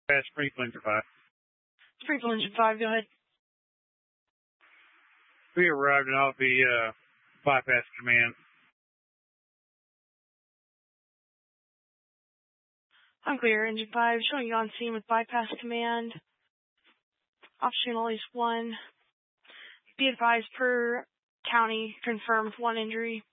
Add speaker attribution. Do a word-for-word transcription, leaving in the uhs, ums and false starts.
Speaker 1: Fast Sprinkle Engine five.
Speaker 2: Sprinkle Engine five, go ahead.
Speaker 1: We arrived and I'll be uh, bypass command.
Speaker 2: Unclear, Engine five, showing you on scene with bypass command. Oxygen release one. Be advised, per county, confirmed one injury.